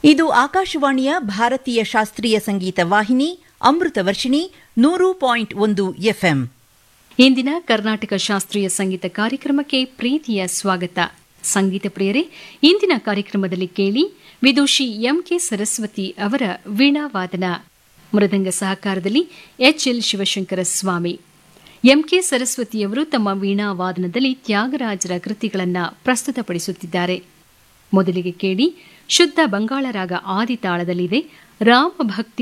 ಇದು ಆಕಾಶವಾಣಿಯ ಭಾರತೀಯ ಶಾಸ್ತ್ರೀಯ ಸಂಗೀತ ವಾಹಿನಿ ಅಮೃತ ವರ್ಷಿಣಿ 100.1 ಎಫ್ಎಂ. ಇಂದಿನ ಕರ್ನಾಟಕ ಶಾಸ್ತ್ರೀಯ ಸಂಗೀತ ಕಾರ್ಯಕ್ರಮಕ್ಕೆ ಪ್ರೀತಿಯ ಸ್ವಾಗತ. ಸಂಗೀತ ಪ್ರಿಯರೇ, ಇಂದಿನ ಕಾರ್ಯಕ್ರಮದಲ್ಲಿ ಕೇಳಿ ವಿದುಷಿ ಎಂಕೆ ಸರಸ್ವತಿ ಅವರ ವೀಣಾವಾದನ. ಮೃದಂಗ ಸಹಕಾರದಲ್ಲಿ ಎಚ್ಎಲ್ ಶಿವಶಂಕರ ಸ್ವಾಮಿ. ಎಂಕೆ ಸರಸ್ವತಿಯವರು ತಮ್ಮ ವೀಣಾವಾದನದಲ್ಲಿ ತ್ಯಾಗರಾಜರ ಕೃತಿಗಳನ್ನು ಪ್ರಸ್ತುತಪಡಿಸುತ್ತಿದ್ದಾರೆ. ಮೊದಲಿಗೆ ಕೇಳಿ ಶುದ್ಧ ಬಂಗಾಳ ರಾಗ ಆದಿತಾಳದಲ್ಲಿದೆ ರಾಮಭಕ್ತಿ